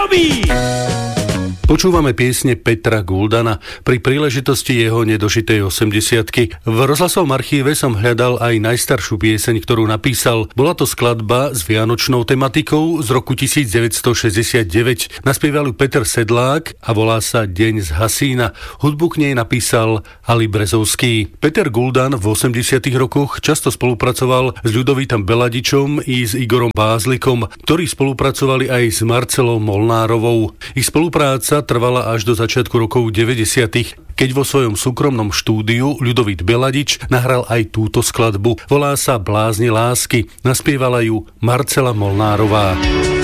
Počúvame piesne Petra Guldana pri príležitosti jeho nedožitej 80-ky. V rozhlasovom archíve som hľadal aj najstaršiu pieseň, ktorú napísal. Bola to skladba s vianočnou tematikou z roku 1969. Naspieval ju Peter Sedlák a volá sa Deň z Hasína. Hudbu k nej napísal Ali Brezovský. Peter Guldan v 80 rokoch často spolupracoval s Ľudovítom Beladičom i s Igorom Bázlikom, ktorí spolupracovali aj s Marcelou Molnárovou. Ich spolupráca trvala až do začiatku rokov 90. keď vo svojom súkromnom štúdiu Ľudovít Beladič nahral aj túto skladbu. Volá sa Blázni lásky. Naspievala ju Marcela Molnárová.